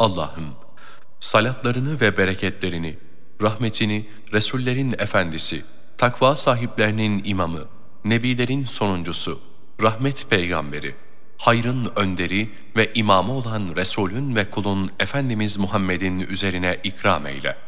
Allah'ım, salatlarını ve bereketlerini, rahmetini Resullerin efendisi, takva sahiplerinin imamı, nebilerin sonuncusu, rahmet peygamberi, hayrın önderi ve imamı olan Resulün ve kulun Efendimiz Muhammed'in üzerine ikram eyle.